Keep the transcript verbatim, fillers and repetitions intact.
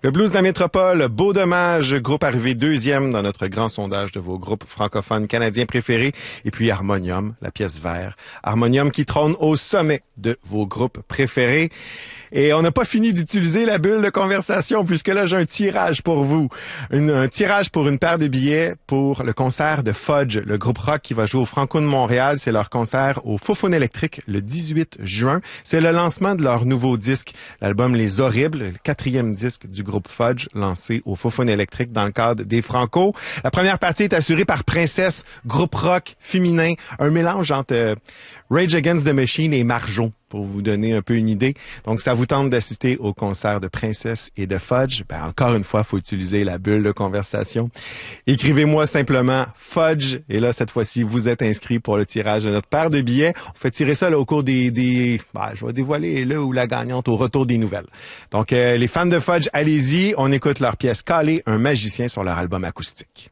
Le Blues de la Métropole, Beau Dommage, groupe arrivé deuxième dans notre grand sondage de vos groupes francophones canadiens préférés. Et puis Harmonium, la pièce vert. Harmonium qui trône au sommet de vos groupes préférés. Et on n'a pas fini d'utiliser la bulle de conversation puisque là, j'ai un tirage pour vous. Une, un tirage pour une paire de billets pour le concert de Fudge, le groupe rock qui va jouer au Franco de Montréal. C'est leur concert au Faux-Faune électrique le dix-huit juin. C'est le lancement de leur nouveau disque, l'album Les Horribles, le quatrième disque du groupe Fudge, lancé au Faux-Faune électrique dans le cadre des Franco. La première partie est assurée par Princesse, groupe rock féminin, un mélange entre euh, Rage Against the Machine et Marjo, pour vous donner un peu une idée. Donc, ça vous tente d'assister au concert de Princesse et de Fudge? Ben, encore une fois, il faut utiliser la bulle de conversation. Écrivez-moi simplement Fudge. Et là, cette fois-ci, vous êtes inscrit pour le tirage de notre paire de billets. On fait tirer ça là, au cours des... des ben, je vais dévoiler le ou la gagnante au retour des nouvelles. Donc, euh, les fans de Fudge, allez-y. On écoute leur pièce Calée, un magicien sur leur album acoustique.